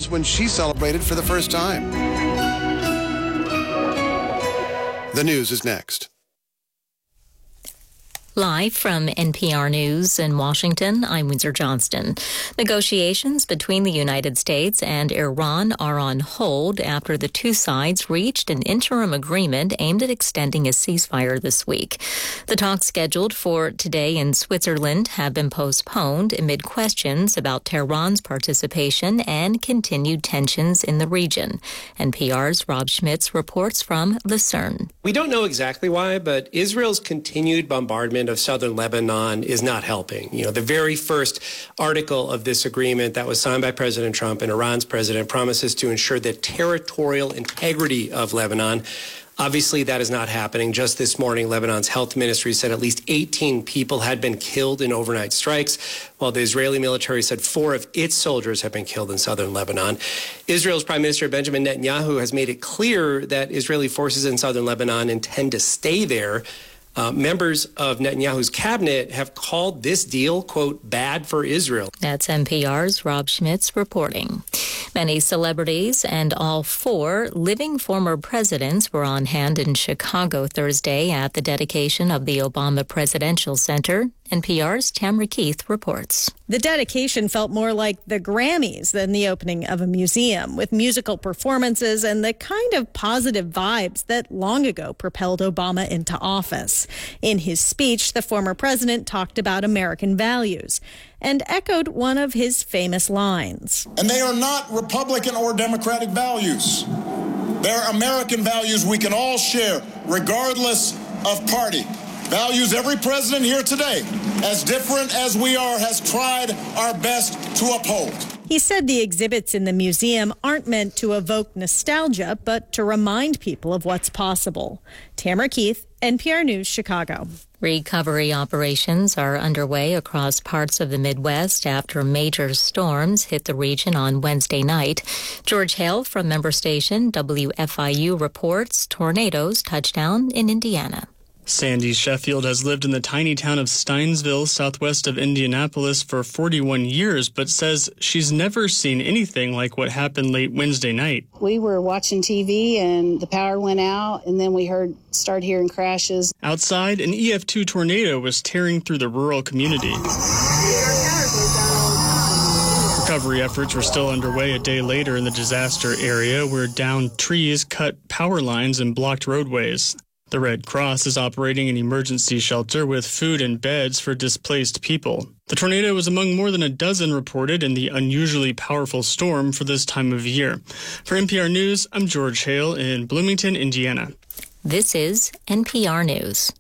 was when she celebrated for the first time. The news is next. Live from NPR News in Washington, I'm Windsor Johnston. Negotiations between the United States and Iran are on hold after the two sides reached an interim agreement aimed at extending a ceasefire this week. The talks scheduled for today in Switzerland have been postponed amid questions about Tehran's participation and continued tensions in the region. NPR's Rob Schmitz reports from Lucerne. We don't know exactly why, but Israel's continued bombardment of southern Lebanon is not helping. The very first article of this agreement that was signed by President Trump and Iran's president promises to ensure the territorial integrity of Lebanon. Obviously, that is not happening. Just this morning, Lebanon's health ministry said at least 18 people had been killed in overnight strikes, while the Israeli military said 4 of its soldiers have been killed in southern Lebanon. Israel's Prime Minister Benjamin Netanyahu has made it clear that Israeli forces in southern Lebanon intend to stay there. Members of Netanyahu's cabinet have called this deal, quote, bad for Israel. That's NPR's Rob Schmitz reporting. Many celebrities and all 4 living former presidents were on hand in Chicago Thursday at the dedication of the Obama Presidential Center. NPR's Tamara Keith reports. The dedication felt more like the Grammys than the opening of a museum, with musical performances and the kind of positive vibes that long ago propelled Obama into office. In his speech, the former president talked about American values and echoed one of his famous lines. And they are not Republican or Democratic values. They're American values we can all share, regardless of party. Values every president here today, as different as we are, has tried our best to uphold. He said the exhibits in the museum aren't meant to evoke nostalgia, but to remind people of what's possible. Tamara Keith, NPR News, Chicago. Recovery operations are underway across parts of the Midwest after major storms hit the region on Wednesday night. George Hale from member station WFIU reports tornadoes touched down in Indiana. Sandy Sheffield has lived in the tiny town of Steinsville, southwest of Indianapolis, for 41 years, but says she's never seen anything like what happened late Wednesday night. We were watching TV and the power went out, and then we started hearing crashes. Outside, an EF2 tornado was tearing through the rural community. Recovery efforts were still underway a day later in the disaster area, where downed trees cut power lines and blocked roadways. The Red Cross is operating an emergency shelter with food and beds for displaced people. The tornado was among more than a dozen reported in the unusually powerful storm for this time of year. For NPR News, I'm George Hale in Bloomington, Indiana. This is NPR News.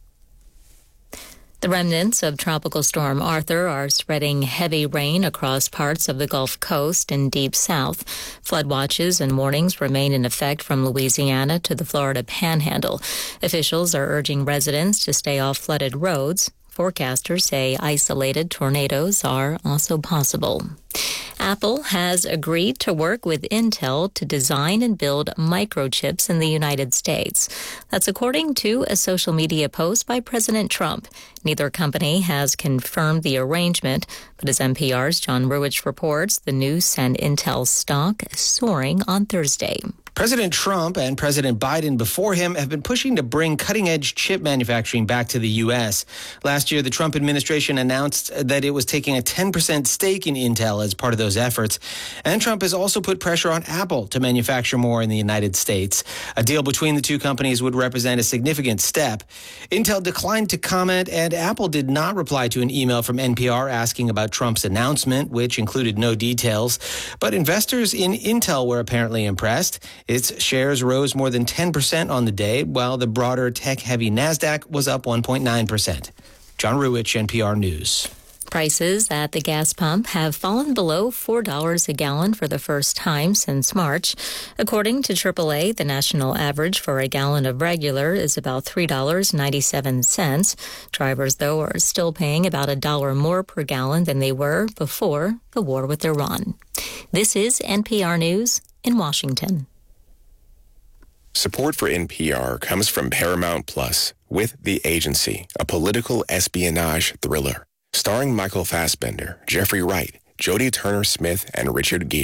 The remnants of Tropical Storm Arthur are spreading heavy rain across parts of the Gulf Coast and Deep South. Flood watches and warnings remain in effect from Louisiana to the Florida Panhandle. Officials are urging residents to stay off flooded roads. Forecasters say isolated tornadoes are also possible. Apple has agreed to work with Intel to design and build microchips in the United States. That's according to a social media post by President Trump. Neither company has confirmed the arrangement, but as NPR's John Ruwitch reports, the news sent Intel stock soaring on Thursday. President Trump and President Biden before him have been pushing to bring cutting-edge chip manufacturing back to the U.S. Last year, the Trump administration announced that it was taking a 10% stake in Intel as part of those efforts. And Trump has also put pressure on Apple to manufacture more in the United States. A deal between the two companies would represent a significant step. Intel declined to comment, and Apple did not reply to an email from NPR asking about Trump's announcement, which included no details. But investors in Intel were apparently impressed. Its shares rose more than 10% on the day, while the broader tech-heavy NASDAQ was up 1.9%. John Ruwitch, NPR News. Prices at the gas pump have fallen below $4 a gallon for the first time since March. According to AAA, the national average for a gallon of regular is about $3.97. Drivers, though, are still paying about $1 more per gallon than they were before the war with Iran. This is NPR News in Washington. Support for NPR comes from Paramount Plus with The Agency, a political espionage thriller. Starring Michael Fassbender, Jeffrey Wright, Jodie Turner-Smith, and Richard Gere.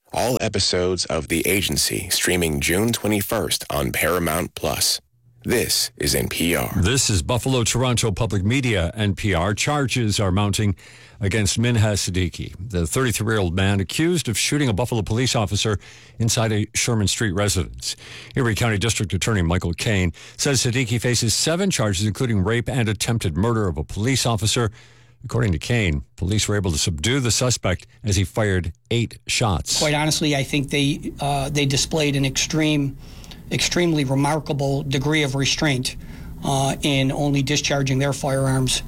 All episodes of The Agency streaming June 21st on Paramount Plus. This is NPR. This is Buffalo Toronto Public Media, NPR. Charges are mounting against Minhas Siddiqui, the 33-year-old man accused of shooting a Buffalo police officer inside a Sherman Street residence. Erie County District Attorney Michael Kane says Siddiqui faces 7 charges, including rape and attempted murder of a police officer. According to Kane, police were able to subdue the suspect as he fired 8 shots. Quite honestly, I think they displayed an extremely remarkable degree of restraint in only discharging their firearms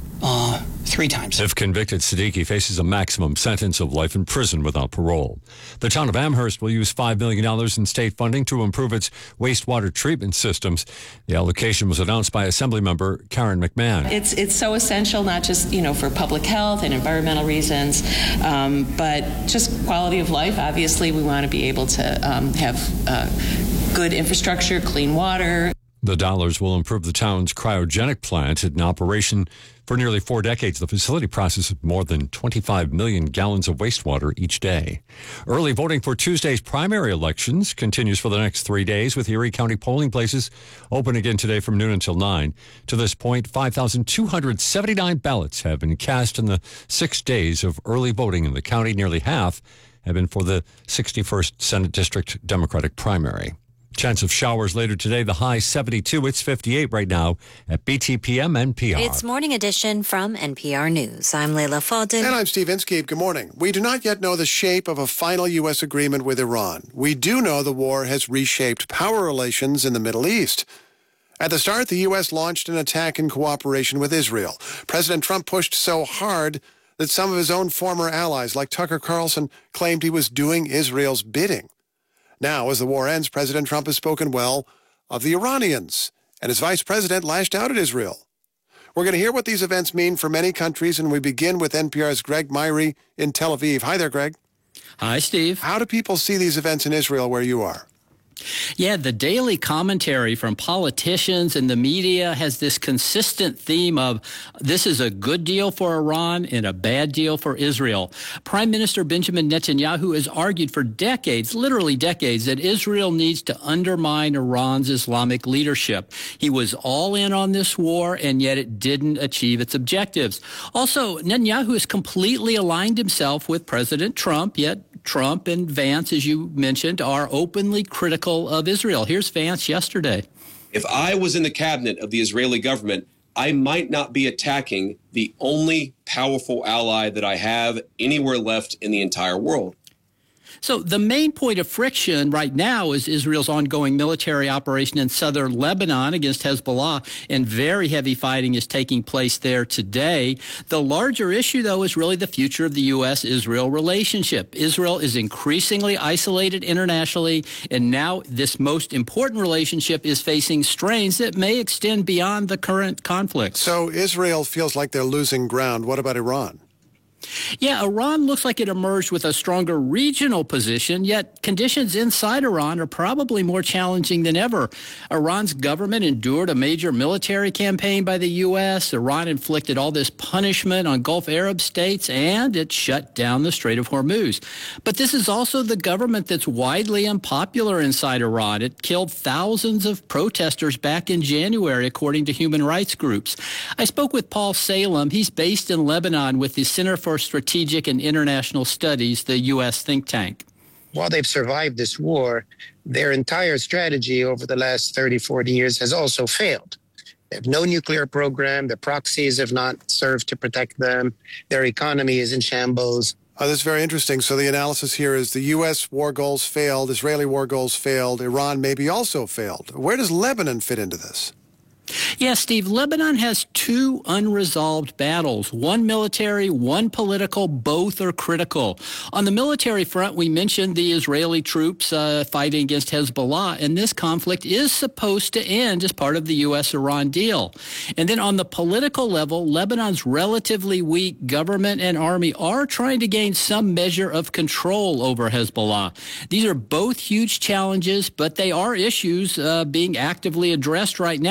3 times. If convicted, Siddiqui faces a maximum sentence of life in prison without parole. The town of Amherst will use $5 million in state funding to improve its wastewater treatment systems. The allocation was announced by Assemblymember Karen McMahon. It's so essential, not just for public health and environmental reasons, but just quality of life. Obviously, we want to be able to have good infrastructure, clean water. The dollars will improve the town's cryogenic plant in operation for nearly 4 decades. The facility processes more than 25 million gallons of wastewater each day. Early voting for Tuesday's primary elections continues for the next 3 days, with Erie County polling places open again today from noon until 9. To this point, 5,279 ballots have been cast in the 6 days of early voting in the county. Nearly half have been for the 61st Senate District Democratic primary. Chance of showers later today, the high 72. It's 58 right now at BTPM NPR. It's Morning Edition from NPR News. I'm Leila Fadel. And I'm Steve Inskeep. Good morning. We do not yet know the shape of a final U.S. agreement with Iran. We do know the war has reshaped power relations in the Middle East. At the start, the U.S. launched an attack in cooperation with Israel. President Trump pushed so hard that some of his own former allies, like Tucker Carlson, claimed he was doing Israel's bidding. Now, as the war ends, President Trump has spoken well of the Iranians, and his vice president lashed out at Israel. We're going to hear what these events mean for many countries, and we begin with NPR's Greg Myrie in Tel Aviv. Hi there, Greg. Hi, Steve. How do people see these events in Israel where you are? Yeah, the daily commentary from politicians and the media has this consistent theme of this is a good deal for Iran and a bad deal for Israel. Prime Minister Benjamin Netanyahu has argued for decades, literally decades, that Israel needs to undermine Iran's Islamic leadership. He was all in on this war, and yet it didn't achieve its objectives. Also, Netanyahu has completely aligned himself with President Trump, yet Trump and Vance, as you mentioned, are openly critical of Israel. Here's Vance yesterday. If I was in the cabinet of the Israeli government, I might not be attacking the only powerful ally that I have anywhere left in the entire world. So the main point of friction right now is Israel's ongoing military operation in southern Lebanon against Hezbollah, and very heavy fighting is taking place there today. The larger issue, though, is really the future of the U.S.-Israel relationship. Israel is increasingly isolated internationally, and now this most important relationship is facing strains that may extend beyond the current conflict. So Israel feels like they're losing ground. What about Iran? Yeah, Iran looks like it emerged with a stronger regional position, yet conditions inside Iran are probably more challenging than ever. Iran's government endured a major military campaign by the U.S. Iran inflicted all this punishment on Gulf Arab states, and it shut down the Strait of Hormuz. But this is also the government that's widely unpopular inside Iran. It killed thousands of protesters back in January, according to human rights groups. I spoke with Paul Salem. He's based in Lebanon with the Center for Strategic and International Studies, the U.S. think tank. While they've survived this war, their entire strategy over the last 30, 40 years has also failed. They have no nuclear program. Their proxies have not served to protect them. Their economy is in shambles. That's very interesting. So the analysis here is the U.S. war goals failed, Israeli war goals failed, Iran maybe also failed. Where does Lebanon fit into this? Yeah, Steve, Lebanon has 2 unresolved battles, one military, one political. Both are critical. On the military front, we mentioned the Israeli troops fighting against Hezbollah, and this conflict is supposed to end as part of the U.S.-Iran deal. And then on the political level, Lebanon's relatively weak government and army are trying to gain some measure of control over Hezbollah. These are both huge challenges, but they are issues being actively addressed right now, and the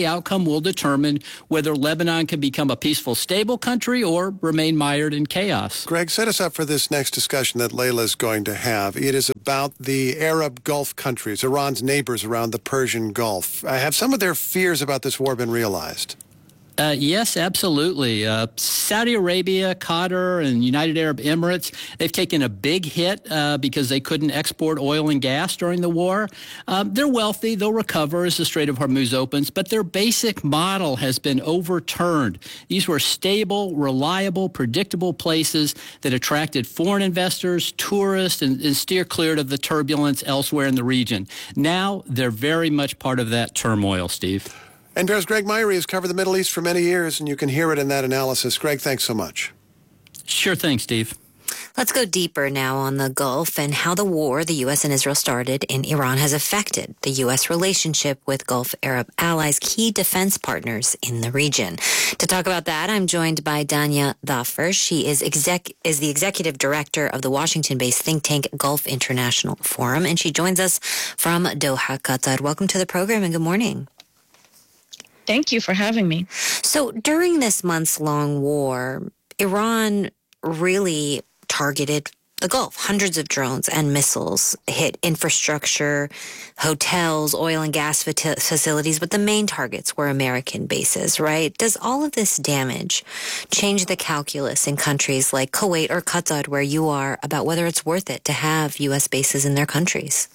the outcome will determine whether Lebanon can become a peaceful, stable country or remain mired in chaos. Greg, set us up for this next discussion that Layla is going to have. It is about the Arab Gulf countries, Iran's neighbors around the Persian Gulf. Have some of their fears about this war been realized? Yes, absolutely. Saudi Arabia, Qatar, and United Arab Emirates, they've taken a big hit because they couldn't export oil and gas during the war. They're wealthy. They'll recover as the Strait of Hormuz opens, but their basic model has been overturned. These were stable, reliable, predictable places that attracted foreign investors, tourists, and steer clear of the turbulence elsewhere in the region. Now, they're very much part of that turmoil, Steve. NPR's Greg Myrie has covered the Middle East for many years, and you can hear it in that analysis. Greg, thanks so much. Sure thing, Steve. Let's go deeper now on the Gulf and how the war the U.S. and Israel started in Iran has affected the U.S. relationship with Gulf Arab allies, key defense partners in the region. To talk about that, I'm joined by Danya Dhafer. She is the executive director of the Washington-based think tank Gulf International Forum, and she joins us from Doha, Qatar. Welcome to the program and good morning. Thank you for having me. So during this months-long war, Iran really targeted the Gulf. Hundreds of drones and missiles hit infrastructure, hotels, oil and gas facilities, but the main targets were American bases, right? Does all of this damage change the calculus in countries like Kuwait or Qatar, where you are, about whether it's worth it to have U.S. bases in their countries?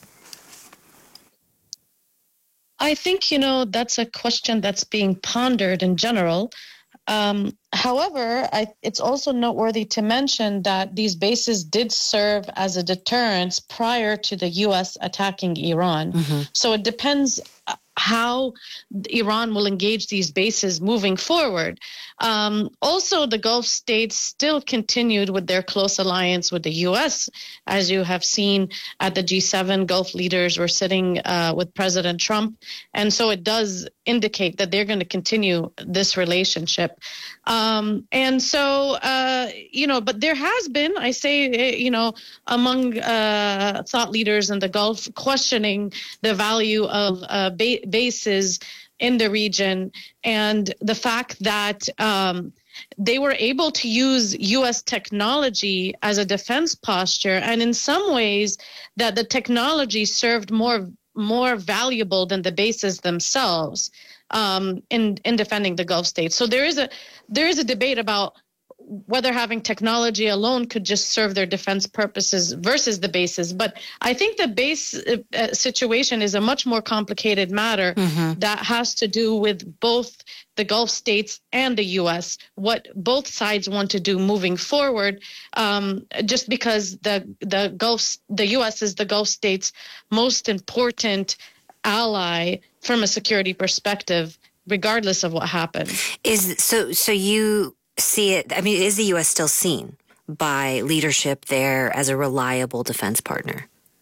I think, that's a question that's being pondered in general. However, it's also noteworthy to mention that these bases did serve as a deterrence prior to the U.S. attacking Iran. Mm-hmm. So it depends how Iran will engage these bases moving forward. Also, the Gulf states still continued with their close alliance with the U.S. As you have seen at the G7, Gulf leaders were sitting with President Trump. And so it does indicate that they're going to continue this relationship. But there has been, I say, among thought leaders in the Gulf, questioning the value of bases in the region and the fact that they were able to use U.S. technology as a defense posture, and in some ways that the technology served more valuable than the bases themselves in defending the Gulf states. So there is a debate about whether having technology alone could just serve their defense purposes versus the bases. But I think the base situation is a much more complicated matter that has to do with both the Gulf states and the U.S., what both sides want to do moving forward, just because the U.S. is the Gulf states' most important ally from a security perspective, regardless of what happens. So you see it, is the U.S. still seen by leadership there as a reliable defense partner?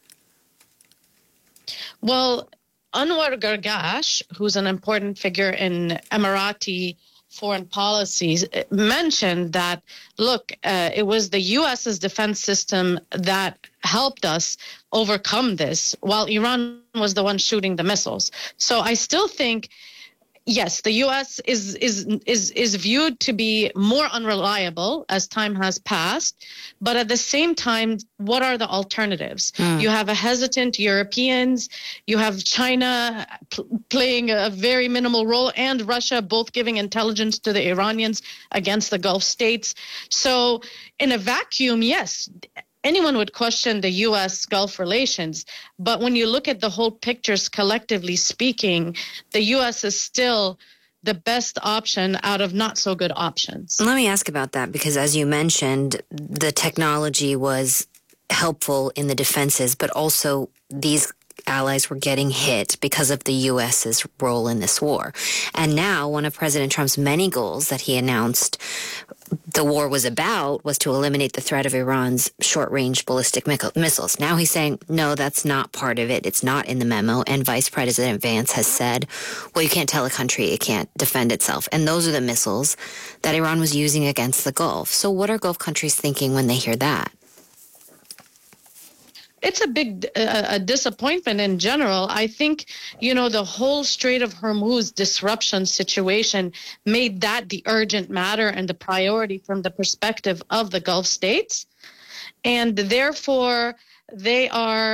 Well, Anwar Gargash, who's an important figure in Emirati foreign policies, mentioned that, look, it was the U.S.'s defense system that helped us overcome this, while Iran was the one shooting the missiles. So I still think, yes, the U.S. is viewed to be more unreliable as time has passed, but at the same time, what are the alternatives? You have a hesitant Europeans, you have China playing a very minimal role, and Russia both giving intelligence to the Iranians against the Gulf states. So in a vacuum, yes, anyone would question the U.S.-Gulf relations. But when you look at the whole pictures, collectively speaking, the U.S. is still the best option out of not so good options. Let me ask about that, because as you mentioned, the technology was helpful in the defenses, but also these allies were getting hit because of the U.S.'s role in this war. And now one of President Trump's many goals that he announced the war was to eliminate the threat of Iran's short-range ballistic missiles. Now he's saying, no, that's not part of it. It's not in the memo. And Vice President Vance has said, well, you can't tell a country it can't defend itself. And those are the missiles that Iran was using against the Gulf. So what are Gulf countries thinking when they hear that? it's a big a disappointment in general. I think, the whole Strait of Hormuz disruption situation made that the urgent matter and the priority from the perspective of the Gulf states. And therefore, they are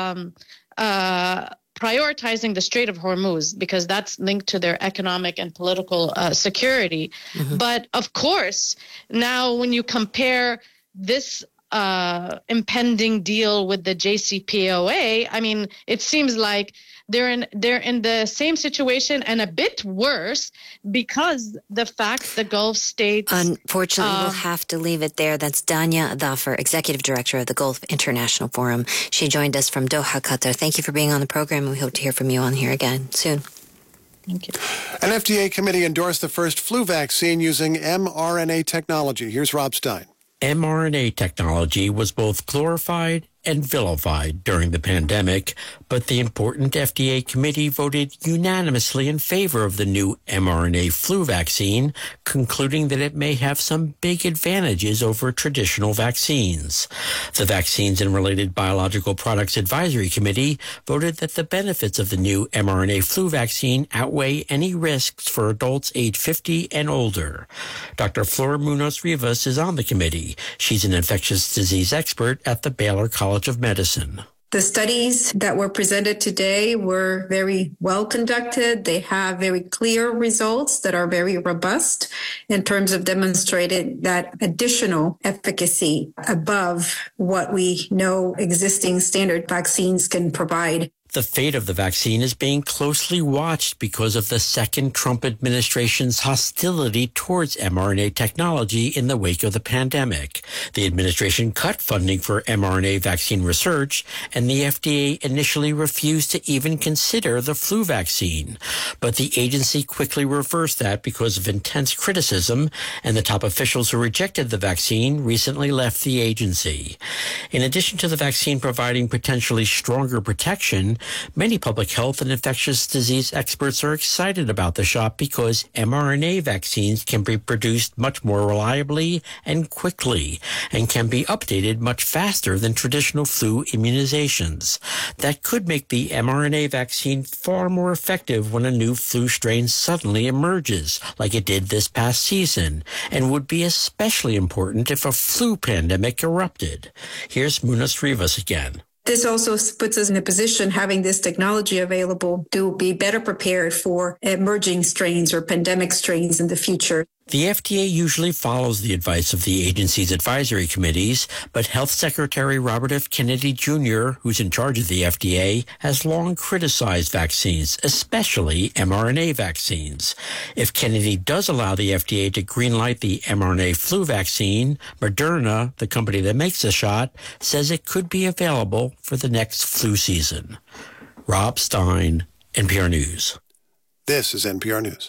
prioritizing the Strait of Hormuz because that's linked to their economic and political security. Mm-hmm. But of course, now when you compare this impending deal with the JCPOA, I mean, it seems like they're in the same situation and a bit worse because the fact the Gulf states... Unfortunately, we'll have to leave it there. That's Danya Adhafer, Executive Director of the Gulf International Forum. She joined us from Doha, Qatar. Thank you for being on the program, and we hope to hear from you on here again soon. Thank you. An FDA committee endorsed the first flu vaccine using mRNA technology. Here's Rob Stein. mRNA technology was both glorified and vilified during the pandemic, but the important FDA committee voted unanimously in favor of the new mRNA flu vaccine, concluding that it may have some big advantages over traditional vaccines. The Vaccines and Related Biological Products Advisory Committee voted that the benefits of the new mRNA flu vaccine outweigh any risks for adults age 50 and older. Dr. Flor Munoz-Rivas is on the committee. She's an infectious disease expert at the Baylor College of Medicine. The studies that were presented today were very well conducted. They have very clear results that are very robust in terms of demonstrating that additional efficacy above what we know existing standard vaccines can provide. The fate of the vaccine is being closely watched because of the second Trump administration's hostility towards mRNA technology in the wake of the pandemic. The administration cut funding for mRNA vaccine research, and the FDA initially refused to even consider the flu vaccine. But the agency quickly reversed that because of intense criticism, and the top officials who rejected the vaccine recently left the agency. In addition to the vaccine providing potentially stronger protection, many public health and infectious disease experts are excited about the shot because mRNA vaccines can be produced much more reliably and quickly and can be updated much faster than traditional flu immunizations. That could make the mRNA vaccine far more effective when a new flu strain suddenly emerges, like it did this past season, and would be especially important if a flu pandemic erupted. Here's Munoz-Rivas again. This also puts us in a position, having this technology available, to be better prepared for emerging strains or pandemic strains in the future. The FDA usually follows the advice of the agency's advisory committees, but Health Secretary Robert F. Kennedy Jr., who's in charge of the FDA, has long criticized vaccines, especially mRNA vaccines. If Kennedy does allow the FDA to greenlight the mRNA flu vaccine, Moderna, the company that makes the shot, says it could be available for the next flu season. Rob Stein, NPR News. This is NPR News.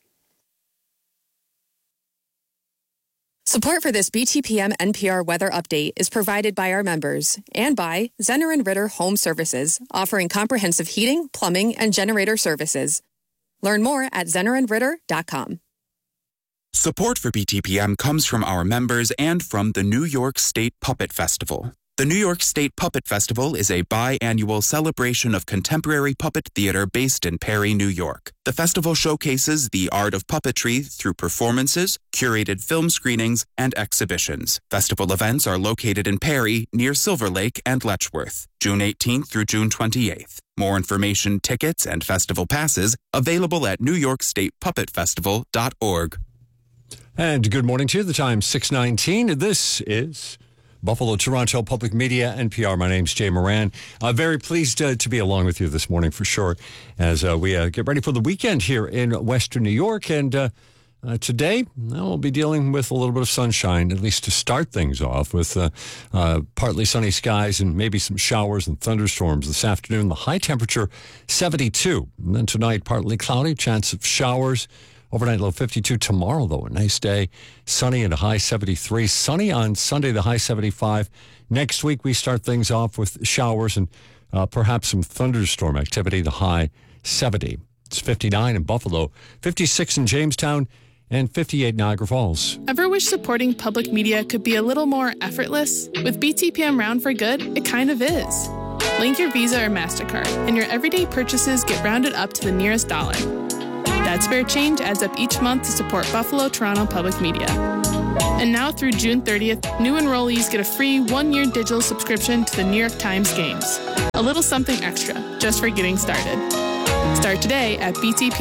Support for this BTPM NPR weather update is provided by our members and by Zenner & Ritter Home Services, offering comprehensive heating, plumbing, and generator services. Learn more at zennerandritter.com. Support for BTPM comes from our members and from the New York State Puppet Festival. The New York State Puppet Festival is a biannual celebration of contemporary puppet theater based in Perry, New York. The festival showcases the art of puppetry through performances, curated film screenings, and exhibitions. Festival events are located in Perry, near Silver Lake and Letchworth, June 18th through June 28th. More information, tickets, and festival passes available at NewYorkStatePuppetFestival.org. And good morning to you. The time 6:19. This is Buffalo, Toronto Public Media, NPR. My name's Jay Moran. Very pleased to be along with you this morning for sure as we get ready for the weekend here in Western New York. And today, we'll be dealing with a little bit of sunshine, at least to start things off, with partly sunny skies and maybe some showers and thunderstorms this afternoon. The high temperature, 72. And then tonight, partly cloudy, chance of showers. Overnight low 52. Tomorrow, though, a nice day. Sunny and a high 73. Sunny on Sunday, the high 75. Next week, we start things off with showers and perhaps some thunderstorm activity, the high 70. It's 59 in Buffalo, 56 in Jamestown, and 58 Niagara Falls. Ever wish supporting public media could be a little more effortless? With BTPM Round for Good, it kind of is. Link your Visa or MasterCard, and your everyday purchases get rounded up to the nearest dollar. That spare change adds up each month to support Buffalo Toronto Public Media. And now through June 30th, new enrollees get a free 1-year digital subscription to the New York Times Games. A little something extra, just for getting started. Start today at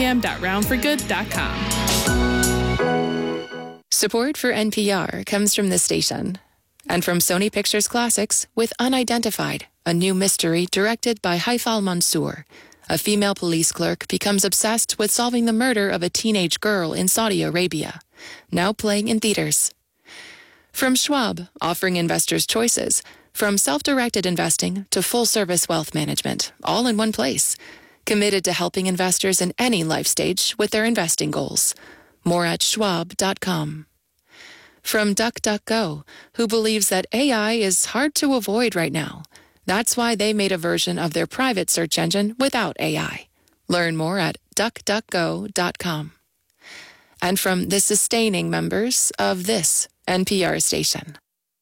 btpm.roundforgood.com. Support for NPR comes from this station and from Sony Pictures Classics with Unidentified, a new mystery directed by Haifal Mansour. A female police clerk becomes obsessed with solving the murder of a teenage girl in Saudi Arabia. Now playing in theaters. From Schwab, offering investors choices, from self-directed investing to full-service wealth management, all in one place. Committed to helping investors in any life stage with their investing goals. More at schwab.com. From DuckDuckGo, who believes that AI is hard to avoid right now. That's why they made a version of their private search engine without AI. Learn more at duckduckgo.com. And from the sustaining members of this NPR station.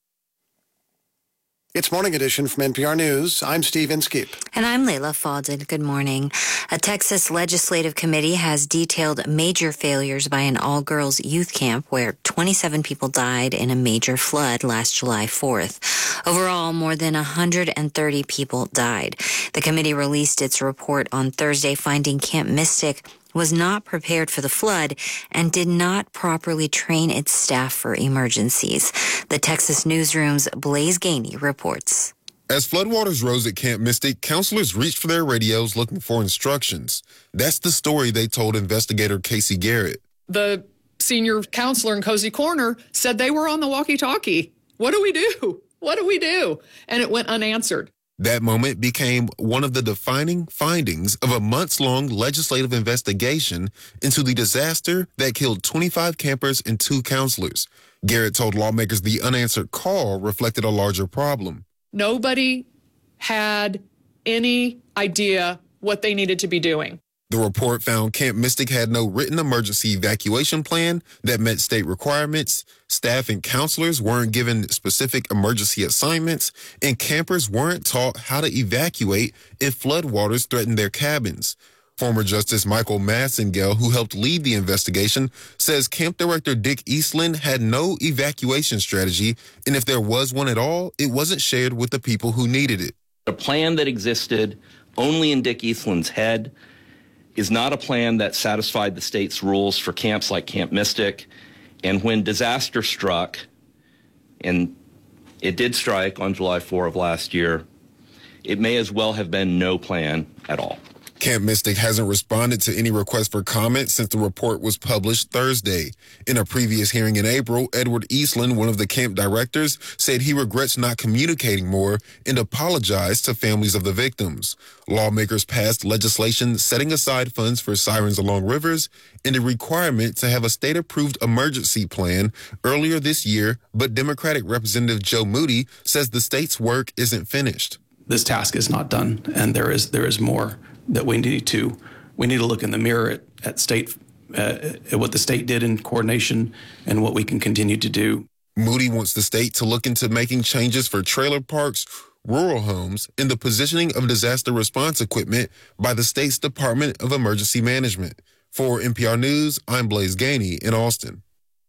It's Morning Edition from NPR News. I'm Steve Inskeep. And I'm Layla Faldin. Good morning. A Texas legislative committee has detailed major failures by an all-girls youth camp where 27 people died in a major flood last July 4th. Overall, more than 130 people died. The committee released its report on Thursday, finding Camp Mystic was not prepared for the flood and did not properly train its staff for emergencies. The Texas Newsroom's Blaze Gainey reports. As floodwaters rose at Camp Mystic, counselors reached for their radios looking for instructions. That's the story they told investigator Casey Garrett. The senior counselor in Cozy Corner said they were on the walkie-talkie. What do we do? What do we do? And it went unanswered. That moment became one of the defining findings of a months-long legislative investigation into the disaster that killed 25 campers and 2 counselors. Garrett told lawmakers the unanswered call reflected a larger problem. Nobody had any idea what they needed to be doing. The report found Camp Mystic had no written emergency evacuation plan that met state requirements, staff and counselors weren't given specific emergency assignments, and campers weren't taught how to evacuate if floodwaters threatened their cabins. Former Justice Michael Massengale, who helped lead the investigation, says Camp Director Dick Eastland had no evacuation strategy, and if there was one at all, it wasn't shared with the people who needed it. A plan that existed only in Dick Eastland's head is not a plan that satisfied the state's rules for camps like Camp Mystic. And when disaster struck, and it did strike on July 4 of last year, it may as well have been no plan at all. Camp Mystic hasn't responded to any request for comment since the report was published Thursday. In a previous hearing in April, Edward Eastland, one of the camp directors, said he regrets not communicating more and apologized to families of the victims. Lawmakers passed legislation setting aside funds for Sirens Along Rivers and a requirement to have a state-approved emergency plan earlier this year, but Democratic Representative Joe Moody says the state's work isn't finished. This task is not done, and there is more that we need to look in the mirror at what the state did in coordination and what we can continue to do. Moody wants the state to look into making changes for trailer parks, rural homes, and the positioning of disaster response equipment by the state's Department of Emergency Management. For NPR News, I'm Blaze Gainey in Austin.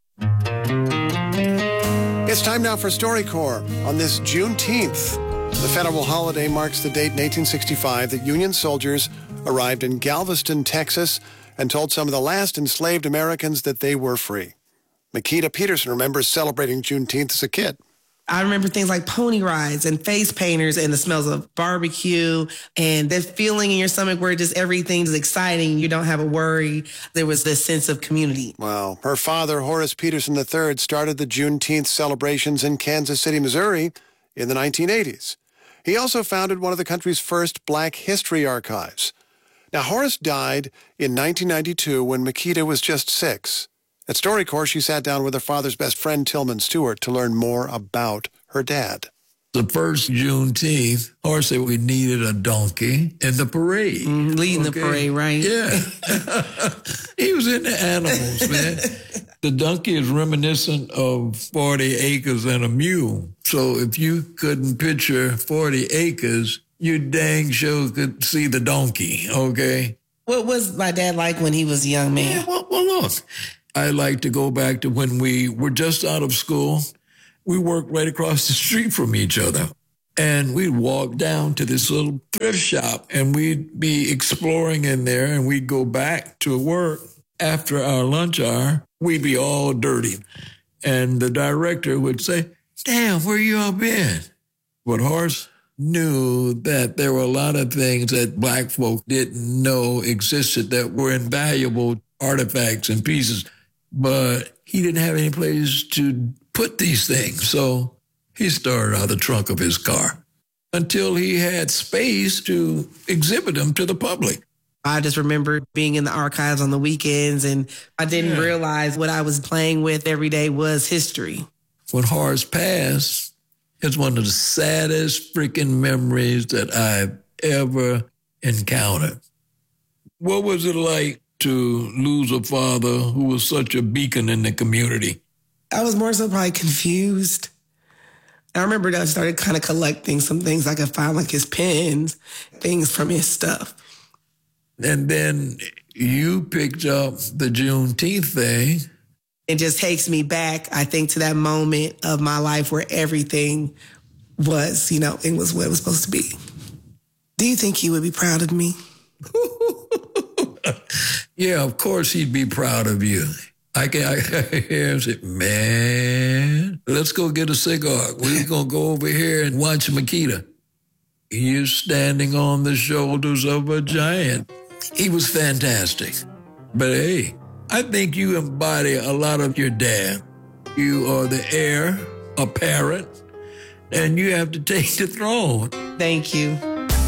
It's time now for StoryCorps on this Juneteenth. The federal holiday marks the date in 1865 that Union soldiers arrived in Galveston, Texas, and told some of the last enslaved Americans that they were free. Makita Peterson remembers celebrating Juneteenth as a kid. I remember things like pony rides and face painters and the smells of barbecue and that feeling in your stomach where just everything's exciting. You don't have a worry. There was this sense of community. Wow. Her father, Horace Peterson III, started the Juneteenth celebrations in Kansas City, Missouri in the 1980s. He also founded one of the country's first Black History archives. Now, Horace died in 1992 when Makita was just 6. At StoryCorps, she sat down with her father's best friend, Tillman Stewart, to learn more about her dad. The first Juneteenth, Horace said we needed a donkey in the parade. Leading the parade, right? Yeah. He was into animals, man. The donkey is reminiscent of 40 acres and a mule. So if you couldn't picture 40 acres, you dang sure could see the donkey, okay? What was my dad like when he was a young man? Yeah, well, look, I like to go back to when we were just out of school. We worked right across the street from each other. And we'd walk down to this little thrift shop, and we'd be exploring in there, and we'd go back to work after our lunch hour. We'd be all dirty. And the director would say, "Damn, where you all been?" But Horace knew that there were a lot of things that black folk didn't know existed that were invaluable artifacts and pieces, but he didn't have any place to put these things. So he started out of the trunk of his car until he had space to exhibit them to the public. I just remember being in the archives on the weekends, and I didn't realize what I was playing with every day was history. When Horace passed, it's one of the saddest freaking memories that I've ever encountered. What was it like to lose a father who was such a beacon in the community? I was more so probably confused. I remember that I started kind of collecting some things I could find, like his pens, things from his stuff. And then you picked up the Juneteenth thing. It just takes me back, I think, to that moment of my life where everything was, it was what it was supposed to be. Do you think he would be proud of me? Yeah, of course he'd be proud of you. I hear him say, "Man, let's go get a cigar. We're going to go over here and watch Makita." You're standing on the shoulders of a giant. He was fantastic. But hey, I think you embody a lot of your dad. You are the heir, a parent, and you have to take the throne. Thank you.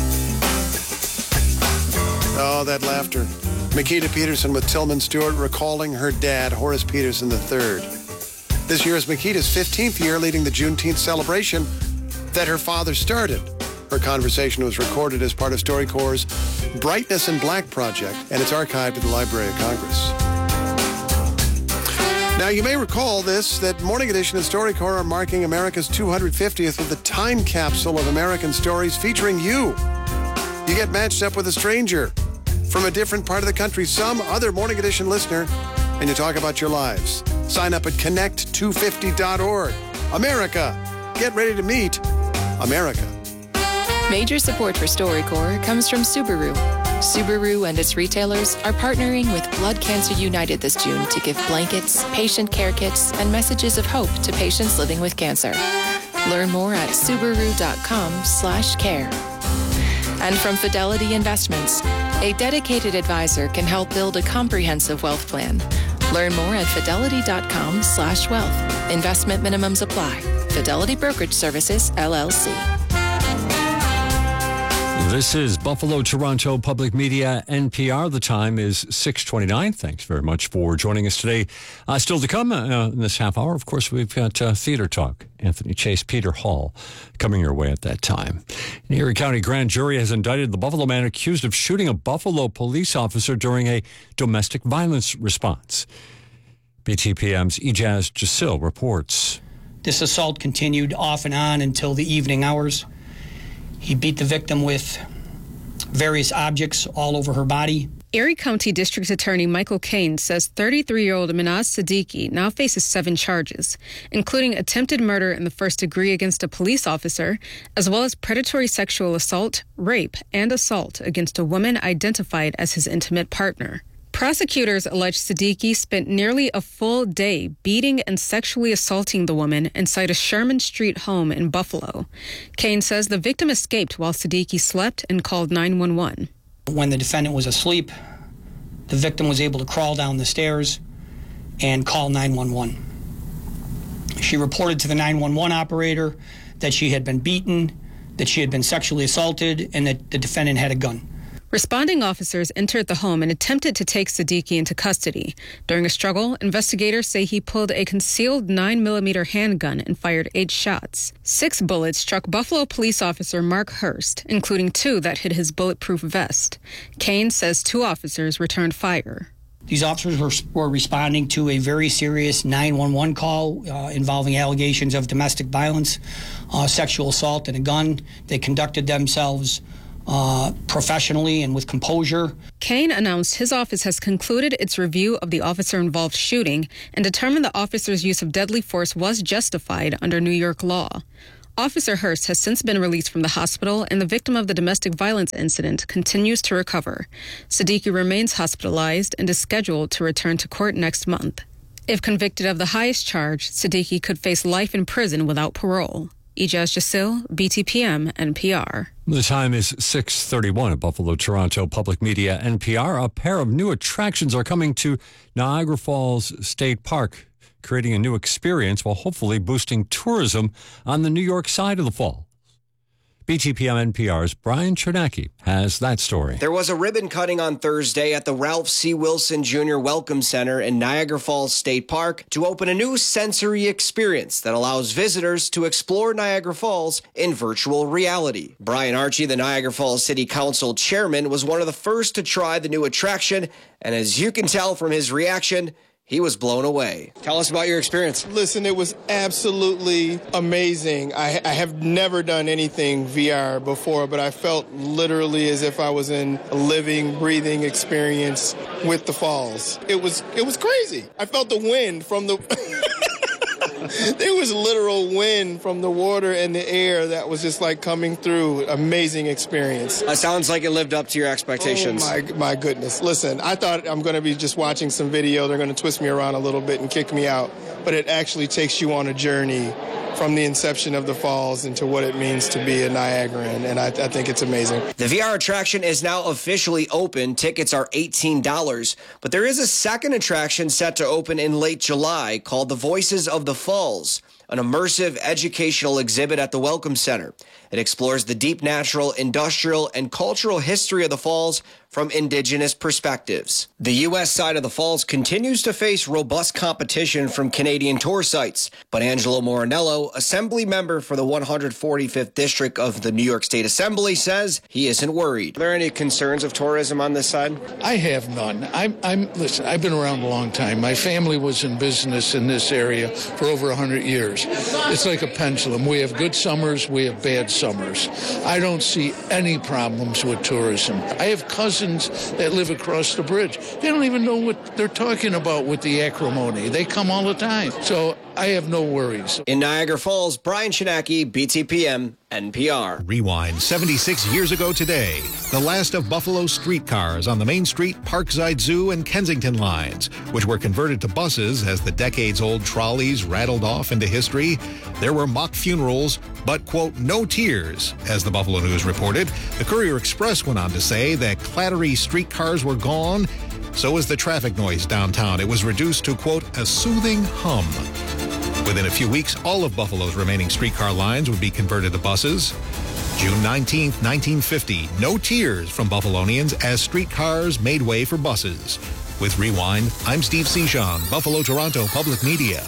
Oh, that laughter. Makita Peterson with Tillman Stewart recalling her dad, Horace Peterson III. This year is Makita's 15th year leading the Juneteenth celebration that her father started. Her conversation was recorded as part of StoryCorps' Brightness in Black project, and it's archived at the Library of Congress. Now, you may recall that Morning Edition and StoryCorps are marking America's 250th with a time capsule of American stories featuring you. You get matched up with a stranger from a different part of the country, some other Morning Edition listener, and you talk about your lives. Sign up at connect250.org. America, get ready to meet America. Major support for StoryCorps comes from Subaru. Subaru and its retailers are partnering with Blood Cancer United this June to give blankets, patient care kits, and messages of hope to patients living with cancer. Learn more at Subaru.com/care. And from Fidelity Investments, a dedicated advisor can help build a comprehensive wealth plan. Learn more at Fidelity.com/wealth. Investment minimums apply. Fidelity Brokerage Services, LLC. This is Buffalo Toronto Public Media, NPR. The time is 6:29. Thanks very much for joining us today. Still to come in this half hour, of course, we've got Theater Talk. Anthony Chase, Peter Hall coming your way at that time. An Erie County grand jury has indicted the Buffalo man accused of shooting a Buffalo police officer during a domestic violence response. BTPM's Ijaz Jasil reports. This assault continued off and on until the evening hours. He beat the victim with various objects all over her body. Erie County District Attorney Michael Kane says 33-year-old Minaz Siddiqui now faces 7 charges, including attempted murder in the first degree against a police officer, as well as predatory sexual assault, rape, and assault against a woman identified as his intimate partner. Prosecutors allege Siddiqui spent nearly a full day beating and sexually assaulting the woman inside a Sherman Street home in Buffalo. Kane says the victim escaped while Siddiqui slept and called 911. When the defendant was asleep, the victim was able to crawl down the stairs and call 911. She reported to the 911 operator that she had been beaten, that she had been sexually assaulted, and that the defendant had a gun. Responding officers entered the home and attempted to take Siddiqui into custody. During a struggle, investigators say he pulled a concealed 9mm handgun and fired 8 shots. 6 bullets struck Buffalo police officer Mark Hurst, including 2 that hit his bulletproof vest. Kane says 2 officers returned fire. These officers were responding to a very serious 911 call involving allegations of domestic violence, sexual assault, and a gun. They conducted themselves professionally and with composure. Kane announced his office has concluded its review of the officer-involved shooting and determined the officer's use of deadly force was justified under New York law. Officer Hurst has since been released from the hospital, and the victim of the domestic violence incident continues to recover. Siddiqui remains hospitalized and is scheduled to return to court next month. If convicted of the highest charge, Siddiqui could face life in prison without parole. Ijaz Jasil, BTPM, NPR. The time is 6:31 at Buffalo Toronto Public Media NPR. A pair of new attractions are coming to Niagara Falls State Park, creating a new experience while hopefully boosting tourism on the New York side of the fall. BTPM NPR's Brian Chernacki has that story. There was a ribbon cutting on Thursday at the Ralph C. Wilson Jr. Welcome Center in Niagara Falls State Park to open a new sensory experience that allows visitors to explore Niagara Falls in virtual reality. Brian Archie, the Niagara Falls City Council chairman, was one of the first to try the new attraction, and as you can tell from his reaction, he was blown away. Tell us about your experience. Listen, it was absolutely amazing. I have never done anything VR before, but I felt literally as if I was in a living, breathing experience with the falls. It was crazy. I felt the wind from the... There was literal wind from the water and the air that was just like coming through. Amazing experience. It sounds like it lived up to your expectations. Oh my goodness. Listen, I thought I'm going to be just watching some video. They're going to twist me around a little bit and kick me out. But it actually takes you on a journey from the inception of the falls into what it means to be a Niagaran, and I think it's amazing. The VR attraction is now officially open. Tickets are $18, but there is a second attraction set to open in late July called The Voices of the Falls, an immersive educational exhibit at the Welcome Center. It explores the deep natural, industrial, and cultural history of the falls from indigenous perspectives. The U.S. side of the falls continues to face robust competition from Canadian tour sites, but Angelo Morinello, assembly member for the 145th District of the New York State Assembly, says he isn't worried. Are there any concerns of tourism on this side? I have none. Listen, I've been around a long time. My family was in business in this area for over 100 years. It's like a pendulum. We have good summers, we have bad summers. I don't see any problems with tourism. I have cousins that live across the bridge. They don't even know what they're talking about with the acrimony. They come all the time. So I have no worries. In Niagara Falls, Brian Chernacki, BTPM, NPR. Rewind 76 years ago today. The last of Buffalo's streetcars on the Main Street, Parkside Zoo, and Kensington lines, which were converted to buses as the decades-old trolleys rattled off into history. There were mock funerals, but, quote, no tears, as the Buffalo News reported. The Courier Express went on to say that clattery streetcars were gone. So was the traffic noise downtown. It was reduced to, quote, a soothing hum. Within a few weeks, all of Buffalo's remaining streetcar lines would be converted to buses. June 19, 1950, no tears from Buffalonians as streetcars made way for buses. With Rewind, I'm Steve Cichon, Buffalo, Toronto Public Media.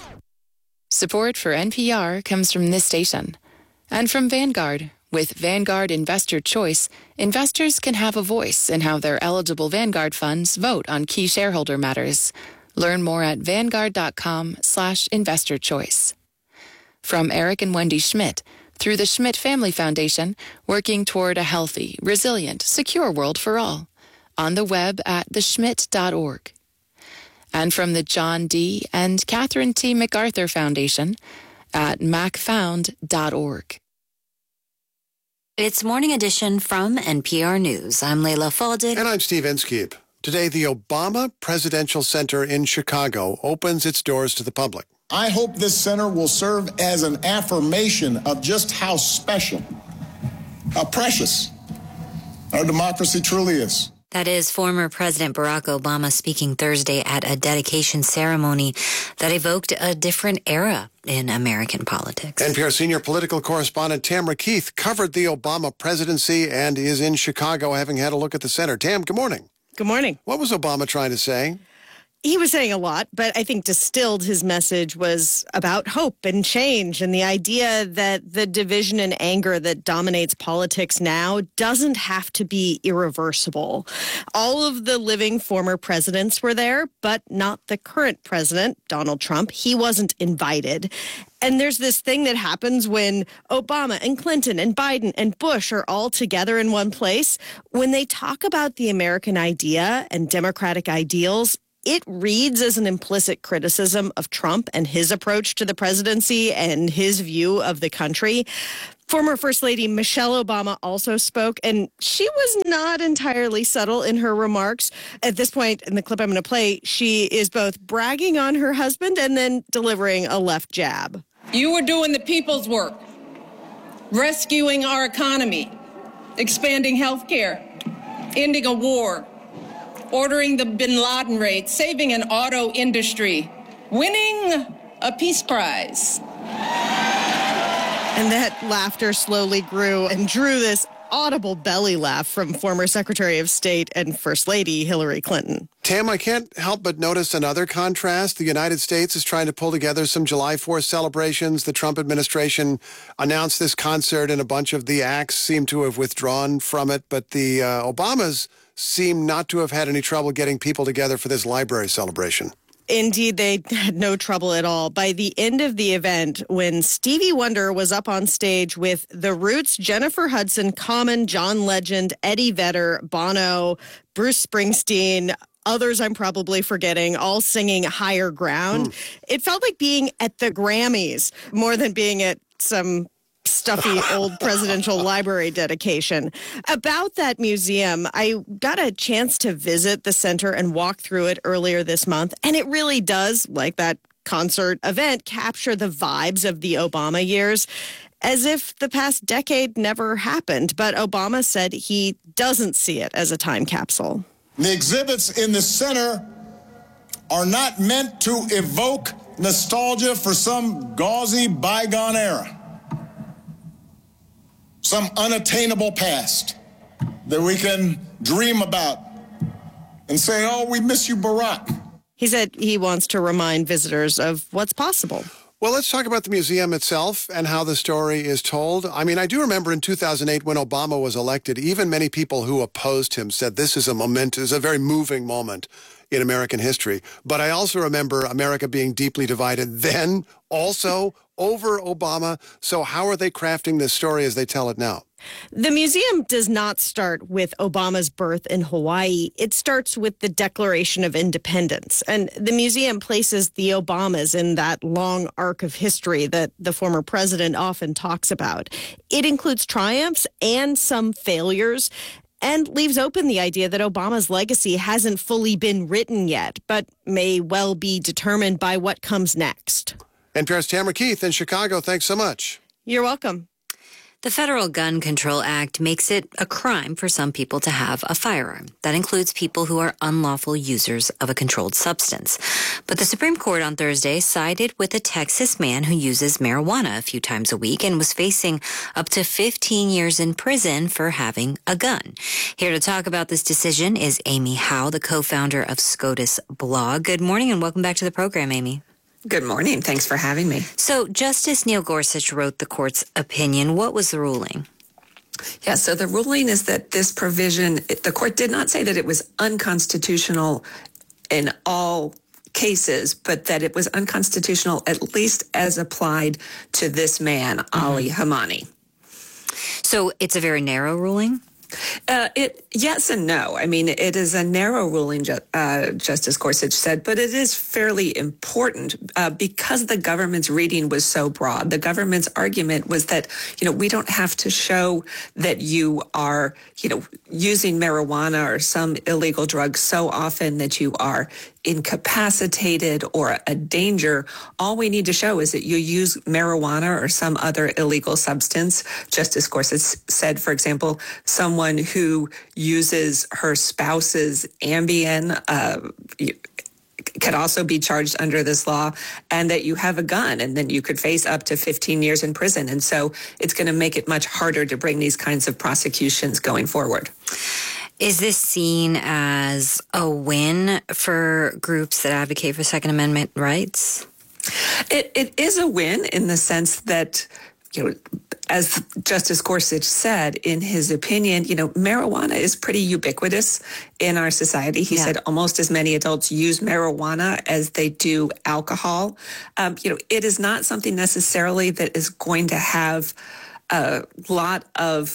Support for NPR comes from this station and from Vanguard. With Vanguard Investor Choice, investors can have a voice in how their eligible Vanguard funds vote on key shareholder matters. Learn more at Vanguard.com/investorchoice. From Eric and Wendy Schmidt, through the Schmidt Family Foundation, working toward a healthy, resilient, secure world for all. On the web at theschmidt.org. And from the John D. and Catherine T. MacArthur Foundation at macfound.org. It's Morning Edition from NPR News. I'm Leila Faldick. And I'm Steve Inskeep. Today, the Obama Presidential Center in Chicago opens its doors to the public. I hope this center will serve as an affirmation of just how special, how precious our democracy truly is. That is former President Barack Obama speaking Thursday at a dedication ceremony that evoked a different era in American politics. NPR senior political correspondent Tamara Keith covered the Obama presidency and is in Chicago, having had a look at the center. Tam, good morning. Good morning. What was Obama trying to say? he was saying a lot, but I think distilled his message was about hope and change and the idea that the division and anger that dominates politics now doesn't have to be irreversible. All of the living former presidents were there, but not the current president, Donald Trump. He wasn't invited. And there's this thing that happens when Obama and Clinton and Biden and Bush are all together in one place. When they talk about the American idea and democratic ideals, it reads as an implicit criticism of Trump and his approach to the presidency and his view of the country. Former First Lady Michelle Obama also spoke, and she was not entirely subtle in her remarks. At this point in the clip I'm going to play, she is both bragging on her husband and then delivering a left jab. You were doing the people's work, rescuing our economy, expanding health care, ending a war, ordering the bin Laden raid, saving an auto industry, winning a peace prize. And that laughter slowly grew and drew this audible belly laugh from former Secretary of State and First Lady Hillary Clinton. Tam, I can't help but notice another contrast. The United States is trying to pull together some July 4th celebrations. The Trump administration announced this concert, and a bunch of the acts seem to have withdrawn from it. But the Obamas seem not to have had any trouble getting people together for this library celebration. Indeed, they had no trouble at all. By the end of the event, when Stevie Wonder was up on stage with The Roots, Jennifer Hudson, Common, John Legend, Eddie Vedder, Bono, Bruce Springsteen, others I'm probably forgetting, all singing Higher Ground, it felt like being at the Grammys more than being at some stuffy old presidential library dedication. About that museum, I got a chance to visit the center and walk through it earlier this month, and it really does, like that concert event, capture the vibes of the Obama years as if the past decade never happened. But Obama said he doesn't see it as a time capsule. The exhibits in the center are not meant to evoke nostalgia for some gauzy bygone era, some unattainable past that we can dream about and say, oh, we miss you, Barack. He said he wants to remind visitors of what's possible. Well, let's talk about the museum itself and how the story is told. I mean, I do remember in 2008 when Obama was elected, even many people who opposed him said this is a very moving moment in American history. But I also remember America being deeply divided then also over Obama. So how are they crafting this story as they tell it now? The museum does not start with Obama's birth in Hawaii. It starts with the Declaration of Independence. And the museum places the Obamas in that long arc of history that the former president often talks about. It includes triumphs and some failures, and leaves open the idea that Obama's legacy hasn't fully been written yet, but may well be determined by what comes next. NPR's Tamara Keith in Chicago, thanks so much. You're welcome. The Federal Gun Control Act makes it a crime for some people to have a firearm. That includes people who are unlawful users of a controlled substance. But the Supreme Court on Thursday sided with a Texas man who uses marijuana a few times a week and was facing up to 15 years in prison for having a gun. Here to talk about this decision is Amy Howe, the co-founder of SCOTUS Blog. Good morning and welcome back to the program, Amy. Good morning. Thanks for having me. So Justice Neil Gorsuch wrote the court's opinion. What was the ruling? Yeah, so the ruling is that this provision, the court did not say that it was unconstitutional in all cases, but that it was unconstitutional at least as applied to this man, Ali Hamani. So it's a very narrow ruling? Yes and no. I mean, it is a narrow ruling, Justice Gorsuch said, but it is fairly important because the government's reading was so broad. The government's argument was that, we don't have to show that you are, using marijuana or some illegal drug so often that you are incapacitated or a danger. All we need to show is that you use marijuana or some other illegal substance. Justice Gorsuch said, for example, someone who uses her spouse's Ambien could also be charged under this law, and that you have a gun, and then you could face up to 15 years in prison. And so it's going to make it much harder to bring these kinds of prosecutions going forward. Is this seen as a win for groups that advocate for Second Amendment rights? It is a win in the sense that, as Justice Gorsuch said in his opinion, marijuana is pretty ubiquitous in our society. He said almost as many adults use marijuana as they do alcohol. It is not something necessarily that is going to have a lot of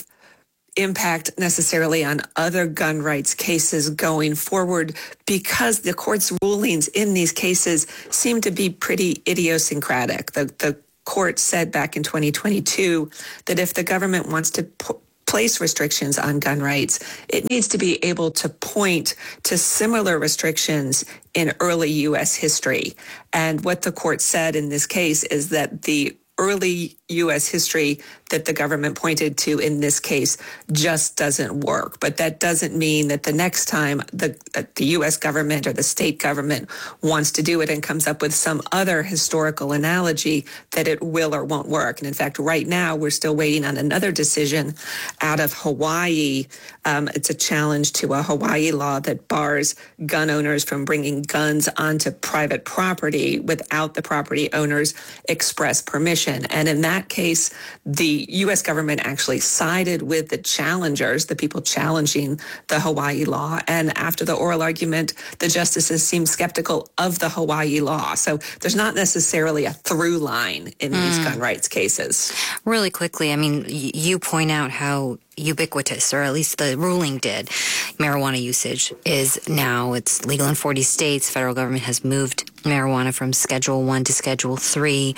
impact necessarily on other gun rights cases going forward, because the court's rulings in these cases seem to be pretty idiosyncratic. The court said back in 2022 that if the government wants to place restrictions on gun rights, it needs to be able to point to similar restrictions in early U.S. history. And what the court said in this case is that the early U.S. history that the government pointed to in this case just doesn't work. But that doesn't mean that the next time the U.S. government or the state government wants to do it and comes up with some other historical analogy that it will or won't work. And in fact, right now, we're still waiting on another decision out of Hawaii. It's a challenge to a Hawaii law that bars gun owners from bringing guns onto private property without the property owner's express permission. And in that case, the U.S. government actually sided with the challengers, the people challenging the Hawaii law. And after the oral argument, the justices seemed skeptical of the Hawaii law. So there's not necessarily a through line in these gun rights cases. Really quickly, I mean, you point out how ubiquitous, or at least the ruling did, marijuana usage is now. It's legal in 40 states. Federal government has moved marijuana from Schedule 1 to Schedule 3.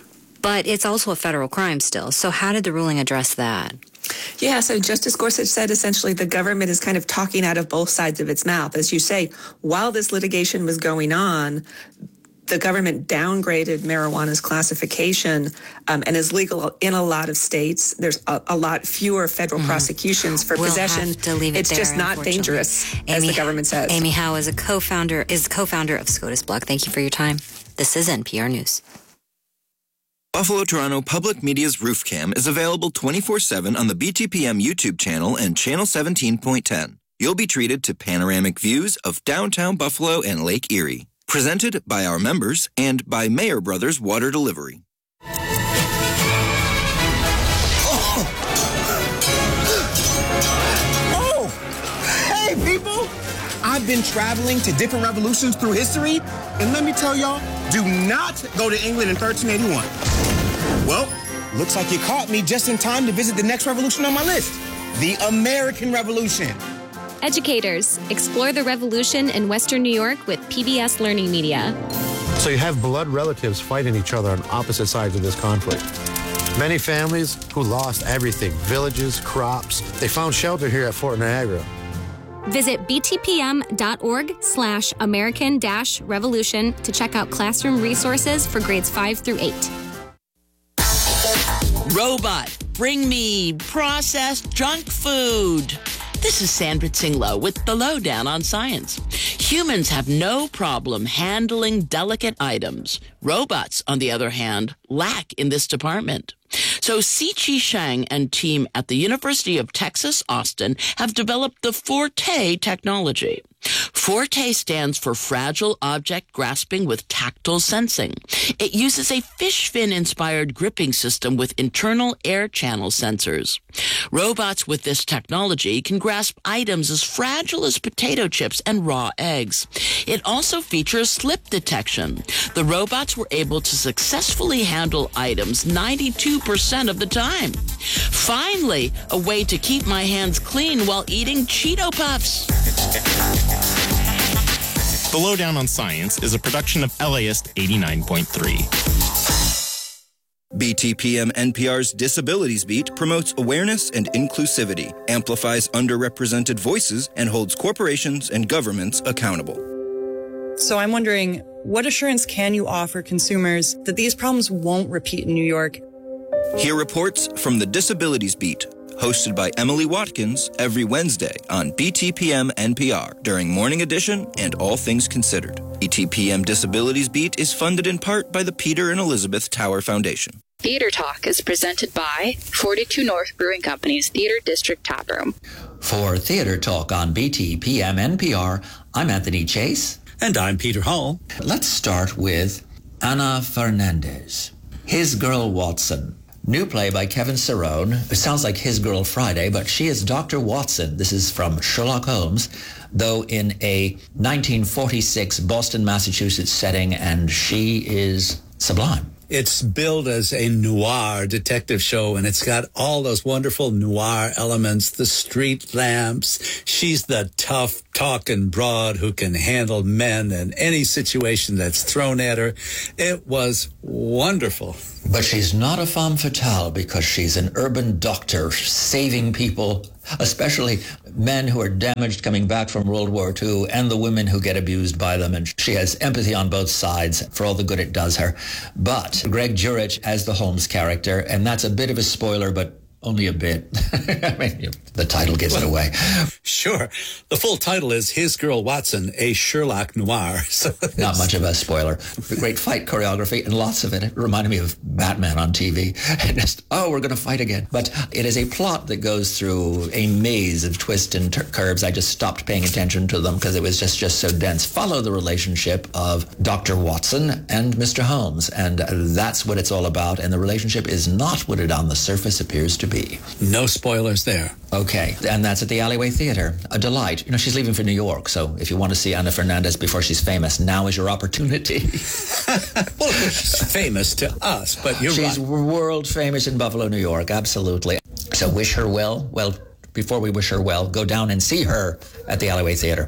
But it's also a federal crime still. So how did the ruling address that? Yeah, so Justice Gorsuch said essentially the government is kind of talking out of both sides of its mouth. As you say, while this litigation was going on, the government downgraded marijuana's classification and is legal in a lot of states. There's a lot fewer federal prosecutions for possession. Have to leave it it's there, just not dangerous, as the government says. Amy Howe is co-founder of SCOTUS Blog. Thank you for your time. This is NPR News. Buffalo Toronto Public Media's Roof Cam is available 24/7 on the BTPM YouTube channel and Channel 17.10. You'll be treated to panoramic views of downtown Buffalo and Lake Erie. Presented by our members and by Mayer Brothers Water Delivery. Oh! Hey, people! I've been traveling to different revolutions through history, and let me tell y'all, do not go to England in 1381. Well, looks like you caught me just in time to visit the next revolution on my list, the American Revolution. Educators, explore the revolution in Western New York with PBS Learning Media. So you have blood relatives fighting each other on opposite sides of this conflict. Many families who lost everything, villages, crops, they found shelter here at Fort Niagara. Visit btpm.org/American-Revolution to check out classroom resources for grades 5 through 8. Robot, bring me processed junk food. This is Sandra Tsinglow with the Lowdown on Science. Humans have no problem handling delicate items. Robots, on the other hand, lack in this department. So Siqi Shang and team at the University of Texas, Austin, have developed the Forte technology. Forte stands for Fragile Object Grasping with Tactile Sensing. It uses a fish fin-inspired gripping system with internal air channel sensors. Robots with this technology can grasp items as fragile as potato chips and raw eggs. It also features slip detection. The robots were able to successfully handle items 92% of the time. Finally, a way to keep my hands clean while eating Cheeto Puffs. The Lowdown on Science is a production of LAist 89.3. BTPM NPR's Disabilities Beat promotes awareness and inclusivity, amplifies underrepresented voices, and holds corporations and governments accountable. So I'm wondering, what assurance can you offer consumers that these problems won't repeat in New York? Hear reports from the Disabilities Beat, hosted by Emily Watkins every Wednesday on BTPM NPR during Morning Edition and All Things Considered. BTPM Disabilities Beat is funded in part by the Peter and Elizabeth Tower Foundation. Theater Talk is presented by 42 North Brewing Company's Theater District Tap Room. For Theater Talk on BTPM NPR, I'm Anthony Chase. And I'm Peter Hall. Let's start with Ana Fernandez. His Girl Watson. New play by Kevin Cerrone. It sounds like His Girl Friday, but she is Dr. Watson. This is from Sherlock Holmes, though in a 1946 Boston, Massachusetts setting, and she is sublime. It's billed as a noir detective show, and it's got all those wonderful noir elements, the street lamps. She's the tough talking broad who can handle men in any situation that's thrown at her. It was wonderful. But she's not a femme fatale because she's an urban doctor saving people, especially men who are damaged coming back from World War II and the women who get abused by them. And she has empathy on both sides for all the good it does her. But Greg Jurich as the Holmes character, and that's a bit of a spoiler, but only a bit. I mean, the title gives it away. Sure. The full title is His Girl Watson, a Sherlock Noir. So not much of a spoiler. Great fight choreography and lots of it. It reminded me of Batman on TV. And just, we're going to fight again. But it is a plot that goes through a maze of twists and curves. I just stopped paying attention to them because it was just so dense. Follow the relationship of Dr. Watson and Mr. Holmes. And that's what it's all about. And the relationship is not what it on the surface appears to be. No spoilers there. Okay, and that's at the Alleyway Theater. A delight. You know, she's leaving for New York, so if you want to see Ana Fernandez before she's famous, now is your opportunity. Well, she's famous to us, but she's right. World famous in Buffalo, New York, absolutely. So wish her well. Well, before we wish her well, go down and see her at the Alleyway Theater.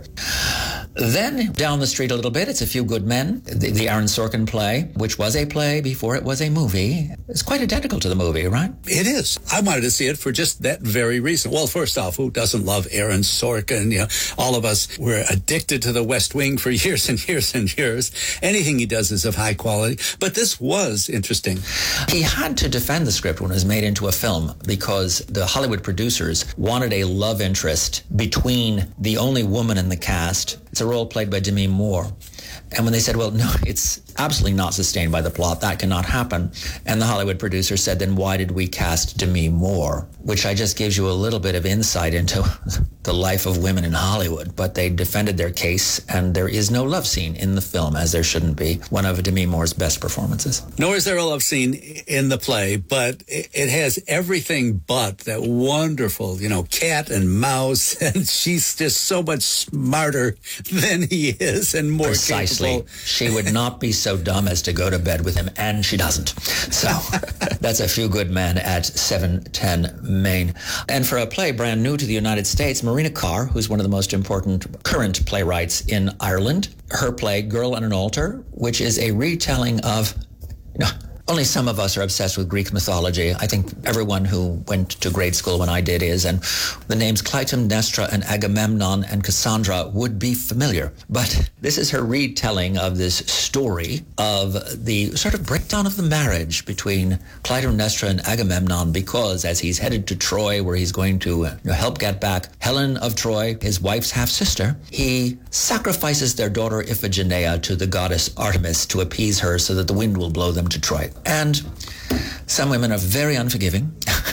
Then, down the street a little bit, it's A Few Good Men, the Aaron Sorkin play, which was a play before it was a movie. It's quite identical to the movie, right? It is. I wanted to see it for just that very reason. Well, first off, who doesn't love Aaron Sorkin? You know, all of us were addicted to the West Wing for years and years and years. Anything he does is of high quality. But this was interesting. He had to defend the script when it was made into a film because the Hollywood producers wanted a love interest between the only woman in the cast. It's a role played by Demi Moore. And when they said, well, no, it's absolutely not sustained by the plot, that cannot happen. And the Hollywood producer said, then why did we cast Demi Moore? Which I just gives you a little bit of insight into the life of women in Hollywood. But they defended their case, and there is no love scene in the film, as there shouldn't be. One of Demi Moore's best performances. Nor is there a love scene in the play, but it has everything but that wonderful, cat and mouse. And she's just so much smarter than he is and more Precisely. capable. She would not be so dumb as to go to bed with him, and she doesn't. So that's A Few Good Men at 710 Main. And for a play brand new to the United States, Marina Carr, who's one of the most important current playwrights in Ireland, her play Girl on an Altar, which is a retelling of, only some of us are obsessed with Greek mythology. I think everyone who went to grade school when I did is, and the names Clytemnestra and Agamemnon and Cassandra would be familiar. But this is her retelling of this story of the sort of breakdown of the marriage between Clytemnestra and Agamemnon, because as he's headed to Troy, where he's going to help get back Helen of Troy, his wife's half-sister, he sacrifices their daughter Iphigenia to the goddess Artemis to appease her so that the wind will blow them to Troy. And some women are very unforgiving.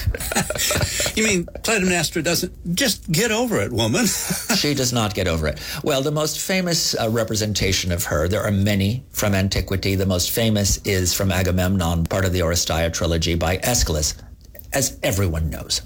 You mean Clytemnestra doesn't just get over it, woman? She does not get over it. Well, the most famous representation of her, there are many from antiquity. The most famous is from Agamemnon, part of the Oresteia trilogy by Aeschylus, as everyone knows.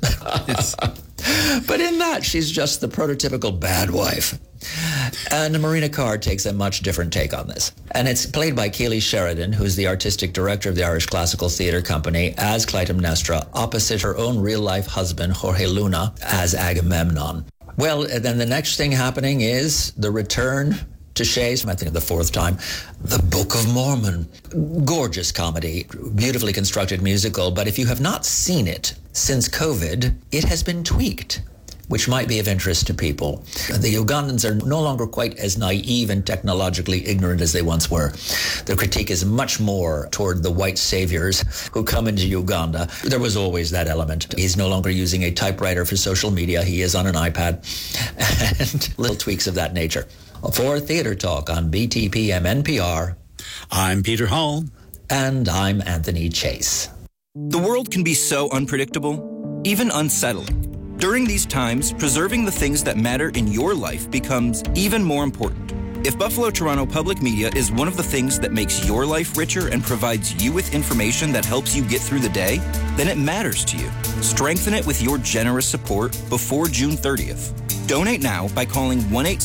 But in that, she's just the prototypical bad wife. And Marina Carr takes a much different take on this. And it's played by Keely Sheridan, who's the artistic director of the Irish Classical Theatre Company, as Clytemnestra, opposite her own real-life husband, Jorge Luna, as Agamemnon. Well, then the next thing happening is the return to Shays, I think the fourth time, The Book of Mormon. Gorgeous comedy, beautifully constructed musical, but if you have not seen it since COVID, it has been tweaked, which might be of interest to people. The Ugandans are no longer quite as naive and technologically ignorant as they once were. Their critique is much more toward the white saviors who come into Uganda. There was always that element. He's no longer using a typewriter for social media. He is on an iPad, and little tweaks of that nature. For Theater Talk on BTPM NPR, I'm Peter Hall. And I'm Anthony Chase. The world can be so unpredictable, even unsettling. During these times, preserving the things that matter in your life becomes even more important. If Buffalo Toronto Public Media is one of the things that makes your life richer and provides you with information that helps you get through the day, then it matters to you. Strengthen it with your generous support before June 30th. Donate now by calling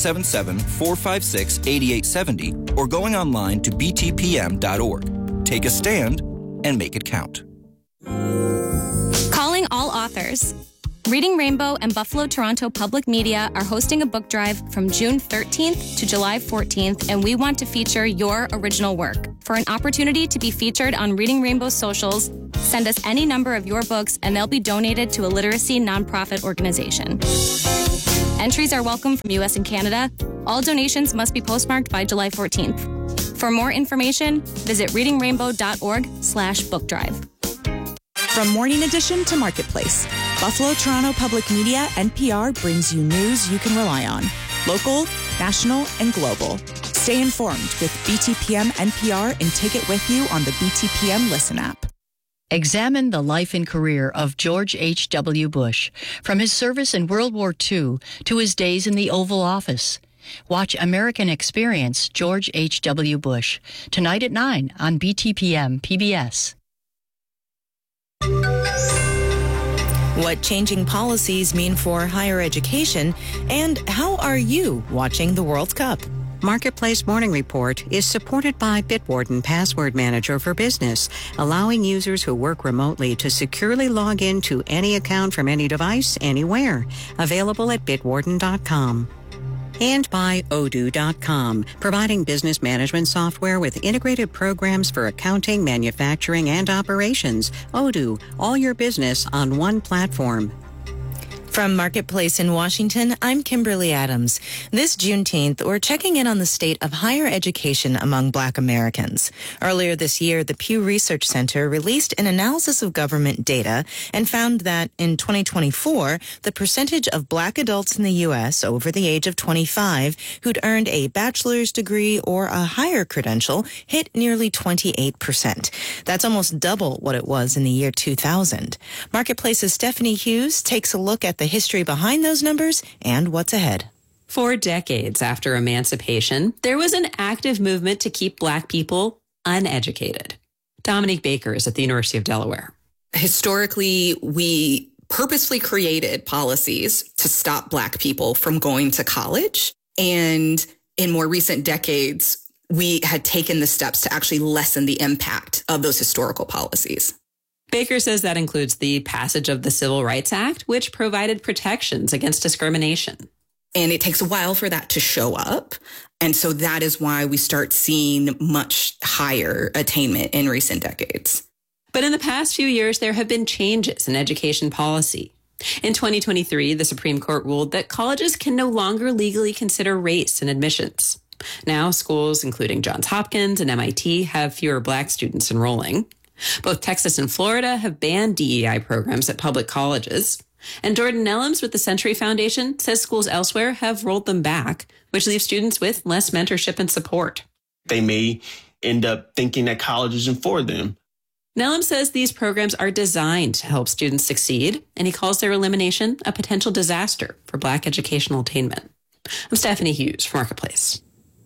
1-877-456-8870 or going online to btpm.org. Take a stand and make it count. Calling all authors. Reading Rainbow and Buffalo Toronto Public Media are hosting a book drive from June 13th to July 14th, and we want to feature your original work. For an opportunity to be featured on Reading Rainbow's socials, send us any number of your books and they'll be donated to a literacy nonprofit organization. Entries are welcome from U.S. and Canada. All donations must be postmarked by July 14th. For more information, visit readingrainbow.org/book drive. From Morning Edition to Marketplace, Buffalo Toronto Public Media, NPR, brings you news you can rely on. Local, national, and global. Stay informed with BTPM NPR and take it with you on the BTPM Listen app. Examine the life and career of George H.W. Bush, from his service in World War II to his days in the Oval Office. Watch American Experience George H.W. Bush, tonight at 9 on BTPM PBS. What changing policies mean for higher education, and how are you watching the World Cup? Marketplace Morning Report is supported by Bitwarden Password Manager for Business, allowing users who work remotely to securely log in to any account from any device, anywhere. Available at bitwarden.com. And by Odoo.com, providing business management software with integrated programs for accounting, manufacturing, and operations. Odoo, all your business on one platform. From Marketplace in Washington, I'm Kimberly Adams. This Juneteenth, we're checking in on the state of higher education among Black Americans. Earlier this year, the Pew Research Center released an analysis of government data and found that in 2024, the percentage of Black adults in the U.S. over the age of 25 who'd earned a bachelor's degree or a higher credential hit nearly 28%. That's almost double what it was in the year 2000. Marketplace's Stephanie Hughes takes a look at the history behind those numbers and what's ahead. For decades after emancipation, there was an active movement to keep Black people uneducated. Dominique Baker is at the University of Delaware. Historically, we purposefully created policies to stop Black people from going to college. And in more recent decades, we had taken the steps to actually lessen the impact of those historical policies. Baker says that includes the passage of the Civil Rights Act, which provided protections against discrimination. And it takes a while for that to show up. And so that is why we start seeing much higher attainment in recent decades. But in the past few years, there have been changes in education policy. In 2023, the Supreme Court ruled that colleges can no longer legally consider race in admissions. Now, schools, including Johns Hopkins and MIT, have fewer Black students enrolling. Both Texas and Florida have banned DEI programs at public colleges. And Jordan Nellums with the Century Foundation says schools elsewhere have rolled them back, which leaves students with less mentorship and support. They may end up thinking that college isn't for them. Nellum says these programs are designed to help students succeed, and he calls their elimination a potential disaster for Black educational attainment. I'm Stephanie Hughes for Marketplace.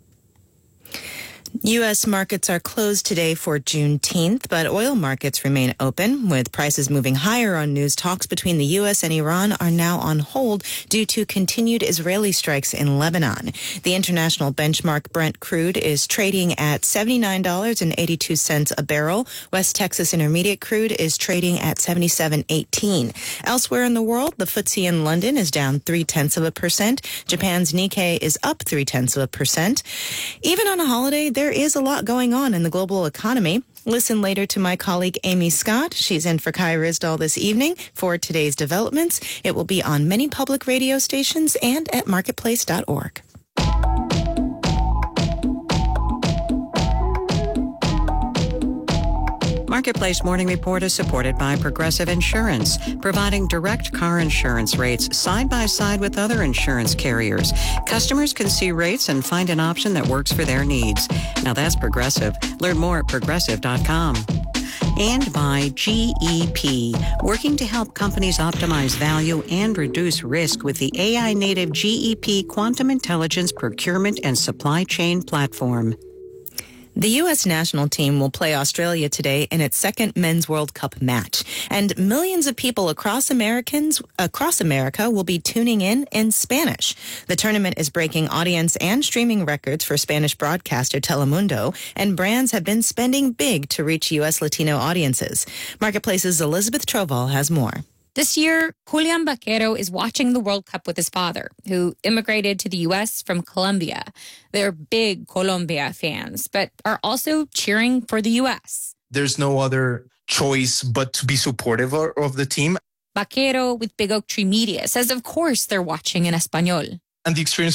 U.S. markets are closed today for Juneteenth, but oil markets remain open, with prices moving higher on news talks between the U.S. and Iran are now on hold due to continued Israeli strikes in Lebanon. The international benchmark Brent crude is trading at $79.82 a barrel. West Texas Intermediate crude is trading at $77.18. Elsewhere in the world, the FTSE in London is down 0.3%. Japan's Nikkei is up 0.3%. Even on a holiday, there is a lot going on in the global economy. Listen later to my colleague Amy Scott. She's in for Kai Risdall this evening for today's developments. It will be on many public radio stations and at marketplace.org. Marketplace Morning Report is supported by Progressive Insurance, providing direct car insurance rates side by side with other insurance carriers. Customers can see rates and find an option that works for their needs. Now that's Progressive. Learn more at progressive.com. And by GEP, working to help companies optimize value and reduce risk with the AI-native GEP Quantum Intelligence Procurement and Supply Chain Platform. The U.S. national team will play Australia today in its second Men's World Cup match, and millions of people across America will be tuning in Spanish. The tournament is breaking audience and streaming records for Spanish broadcaster Telemundo, and brands have been spending big to reach U.S. Latino audiences. Marketplace's Elizabeth Troval has more. This year, Julian Vaquero is watching the World Cup with his father, who immigrated to the U.S. from Colombia. They're big Colombia fans, but are also cheering for the U.S. There's no other choice but to be supportive of the team. Vaquero with Big Oak Tree Media says, of course, they're watching in Espanol. And the experience